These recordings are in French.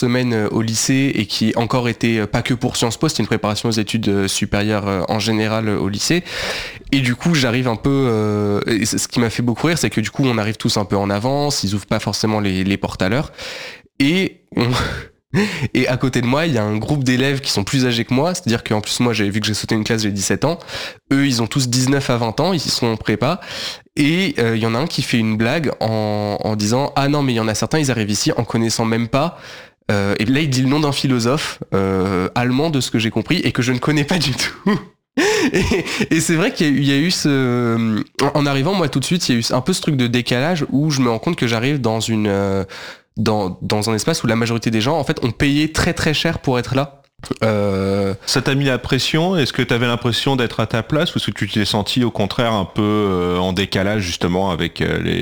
semaine au lycée et qui encore était pas que pour Sciences Po, c'était une préparation aux études supérieures en général au lycée. Et du coup, j'arrive un peu... et ce qui m'a fait beaucoup rire, c'est que du coup, on arrive tous un peu en avance, ils ouvrent pas forcément les portes à l'heure. Et et à côté de moi, il y a un groupe d'élèves qui sont plus âgés que moi, c'est-à-dire qu'en plus moi, vu que j'ai sauté une classe, j'ai 17 ans. Eux, ils ont tous 19 à 20 ans, ils sont en prépa. Et il y en a un qui fait une blague en disant « Ah non, mais il y en a certains, ils arrivent ici en connaissant même pas. » Et là, il dit le nom d'un philosophe allemand, de ce que j'ai compris, et que je ne connais pas du tout. Et c'est vrai qu'il y a eu ce... En arrivant, moi, tout de suite, il y a eu un peu ce truc de décalage où je me rends compte que j'arrive dans dans un espace où la majorité des gens, en fait, ont payé très très cher pour être là. Ça t'a mis la pression? Est-ce que t'avais l'impression d'être à ta place ou est-ce que tu t'es senti au contraire un peu en décalage justement avec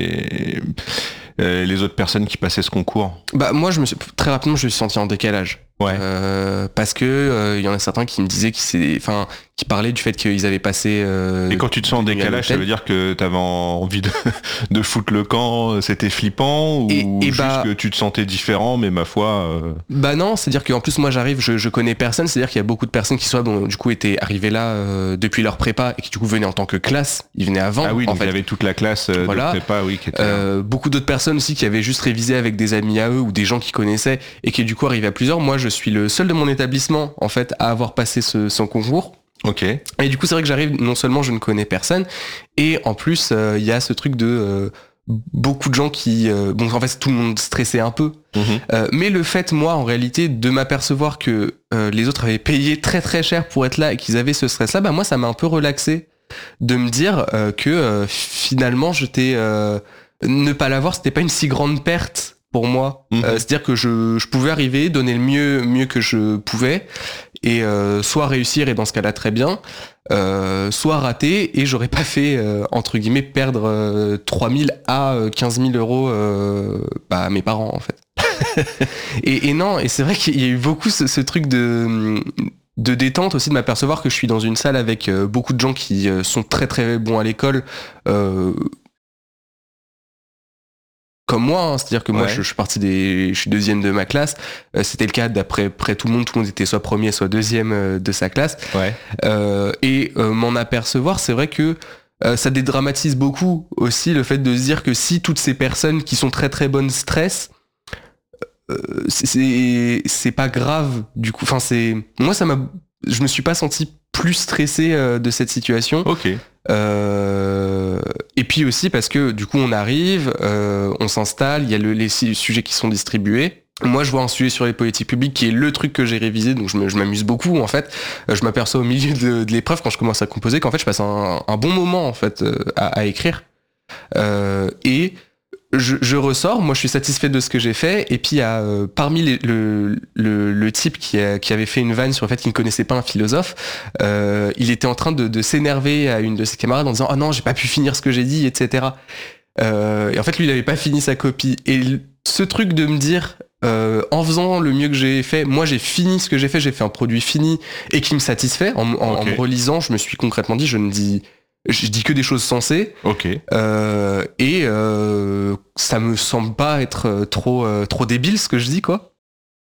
les autres personnes qui passaient ce concours? Bah moi, très rapidement, je me suis senti en décalage. Ouais. Parce que y en a certains qui me disaient qui parlaient du fait qu'ils avaient passé. Et quand tu te sens en décalage, ça veut dire que t'avais envie de foutre le camp, c'était flippant ou juste que tu te sentais différent, mais ma foi. Bah non, c'est-à-dire qu'en plus moi j'arrive, je connais personne, c'est-à-dire qu'il y a beaucoup de personnes qui du coup étaient arrivées là depuis leur prépa et qui du coup venaient en tant que classe, ils venaient avant. Ah oui, donc en fait. il y avait toute la classe de prépa, oui, qui était. Beaucoup d'autres personnes aussi qui avaient juste révisé avec des amis à eux ou des gens qui connaissaient et qui du coup arrivaient à plusieurs. Moi je suis le seul de mon établissement en fait à avoir passé ce concours. Ok. Et du coup c'est vrai que j'arrive, non seulement je ne connais personne, et en plus il y a ce truc de beaucoup de gens qui... en fait tout le monde stressait un peu. Mais le fait, moi, en réalité, de m'apercevoir que les autres avaient payé très très cher pour être là et qu'ils avaient ce stress-là, bah moi ça m'a un peu relaxé de me dire que finalement j'étais... ne pas l'avoir, c'était pas une si grande perte pour moi. C'est-à-dire que je pouvais arriver, donner le mieux que je pouvais, et soit réussir, et dans ce cas-là très bien, soit rater, et j'aurais pas fait, entre guillemets, perdre 3 000 à 15 000 euros à mes parents, en fait. et non, et c'est vrai qu'il y a eu beaucoup ce truc de détente aussi, de m'apercevoir que je suis dans une salle avec beaucoup de gens qui sont très très bons à l'école, comme moi, hein. C'est-à-dire que moi je suis deuxième de ma classe, c'était le cas d'après tout le monde était soit premier soit deuxième de sa classe, et m'en apercevoir, c'est vrai que ça dédramatise beaucoup aussi le fait de se dire que si toutes ces personnes qui sont très très bonnes stressent, c'est pas grave du coup, enfin moi je me suis pas senti plus stressé de cette situation. Ok. Et puis aussi parce que du coup on arrive, on s'installe, il y a les sujets qui sont distribués. Moi je vois un sujet sur les politiques publiques qui est le truc que j'ai révisé, donc je m'amuse beaucoup en fait. Je m'aperçois au milieu de l'épreuve, quand je commence à composer, qu'en fait je passe un bon moment en fait à écrire. Et je ressors, moi je suis satisfait de ce que j'ai fait, et puis il y a parmi le type qui avait fait une vanne sur le fait qu'il ne connaissait pas un philosophe, il était en train de s'énerver à une de ses camarades en disant « Ah non, j'ai pas pu finir ce que j'ai dit, etc. » Et en fait lui il avait pas fini sa copie, et ce truc de me dire en faisant le mieux que j'ai fait, moi j'ai fini ce que j'ai fait un produit fini et qui me satisfait, en me relisant, je me suis concrètement dit, je dis que des choses sensées. Ok. Et ça me semble pas être trop débile ce que je dis, quoi.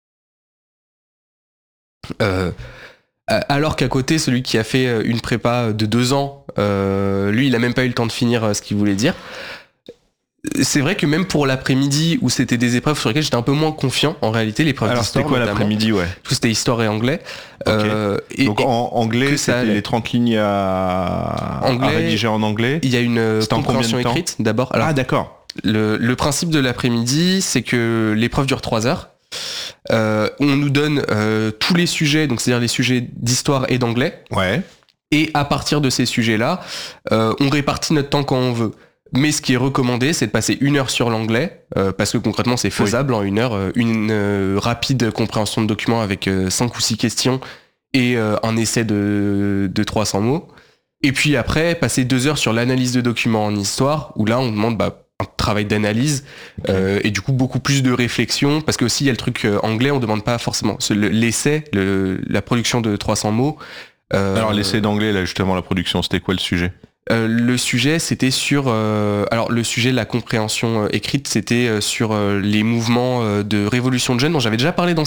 Alors qu'à côté, celui qui a fait une prépa de 2 ans, lui, il a même pas eu le temps de finir ce qu'il voulait dire. C'est vrai que même pour l'après-midi où c'était des épreuves sur lesquelles j'étais un peu moins confiant, en réalité, l'épreuve d'histoire. Alors c'était quoi l'après-midi, Tout c'était histoire et anglais. Okay. Donc en anglais, c'était les 30 lignes à rédiger en anglais. Il y a une compréhension écrite d'abord. Alors, d'accord. Le principe de l'après-midi, c'est que l'épreuve dure 3 heures. On nous donne tous les sujets, donc c'est-à-dire les sujets d'histoire et d'anglais. Ouais. Et à partir de ces sujets-là, on répartit notre temps quand on veut. Mais ce qui est recommandé, c'est de passer 1 heure sur l'anglais, parce que concrètement c'est faisable en 1 heure, une rapide compréhension de documents avec 5 ou 6 questions et un essai de 300 mots. Et puis après, passer 2 heures sur l'analyse de documents en histoire, où là on demande un travail d'analyse, et du coup beaucoup plus de réflexion, parce que aussi il y a le truc anglais, on demande pas forcément l'essai, la production de 300 mots. Alors l'essai d'anglais, là justement la production, c'était quoi le sujet ? Le sujet, c'était sur... alors, le sujet de la compréhension écrite, c'était sur les mouvements de révolution de jeunes dont j'avais déjà parlé dans